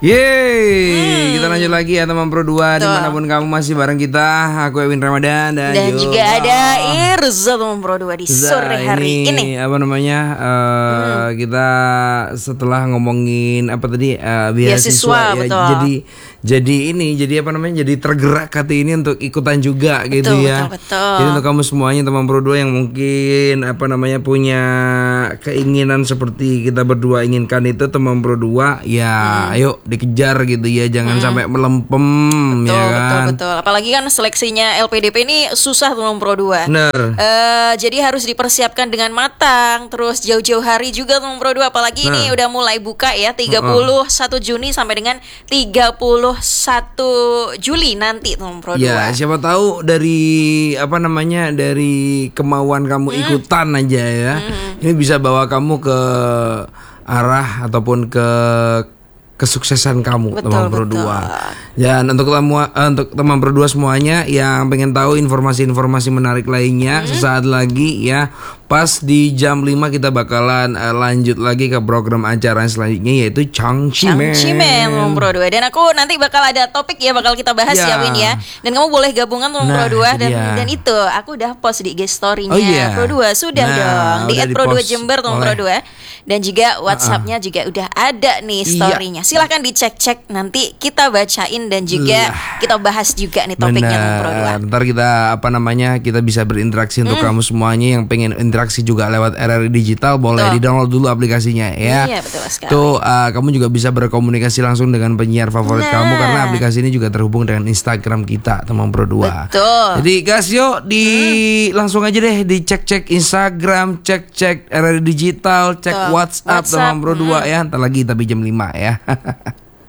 Yeay, kita lanjut lagi ya teman Pro 2 dimanapun kamu masih bareng kita. Aku Ewin Ramadan dan juga ada Irza teman Pro 2 di sore hari ini. Apa namanya? Kita setelah ngomongin apa tadi beasiswa ya, betul. jadi apa namanya? Jadi tergerak hati ini untuk ikutan juga gitu ya. Betul. Jadi untuk kamu semuanya teman Pro 2 yang mungkin apa namanya punya keinginan seperti kita berdua inginkan itu teman Pro 2 ya, ayo dikejar gitu ya, jangan sampai melempem. Betul, ya kan? betul. Apalagi kan seleksinya LPDP ini susah teman Pro 2. Bener. Jadi harus dipersiapkan dengan matang. Terus jauh-jauh hari juga teman Pro 2. Apalagi ini udah mulai buka ya 31 Juni sampai dengan 31 Juli nanti teman Pro 2. Ya, siapa tahu dari apa namanya dari kemauan kamu ikutan aja ya. Ini bisa bawa kamu ke arah ataupun ke kesuksesan kamu teman Pro 2. Dan untuk teman Pro 2 semuanya yang pengen tahu informasi-informasi menarik lainnya sesaat lagi ya. Pas di jam 5 kita bakalan lanjut lagi ke program acara selanjutnya yaitu Changchimen teman Pro 2. Dan aku nanti bakal ada topik ya bakal kita bahas ya Win ya. Dan kamu boleh gabungan teman Pro 2 dan itu aku udah post di IG story-nya Pro 2 sudah dong di @pro2 Jember teman Pro 2. Dan juga WhatsApp-nya juga udah ada nih story-nya. Silahkan dicek-cek, nanti kita bacain dan juga kita bahas juga nih topiknya teman Pro 2. Ntar kita apa namanya kita bisa berinteraksi untuk kamu semuanya yang pengen interaksi juga lewat RRI Digital, boleh di-download dulu aplikasinya ya. Iya, betul sekali. Tuh kamu juga bisa berkomunikasi langsung dengan penyiar favorit kamu karena aplikasi ini juga terhubung dengan Instagram kita teman Pro 2. Betul. Jadi guys yuk langsung aja deh dicek-cek Instagram, cek RRI Digital, cek WhatsApp teman Pro 2 ya. Ntar lagi tapi jam 5 ya.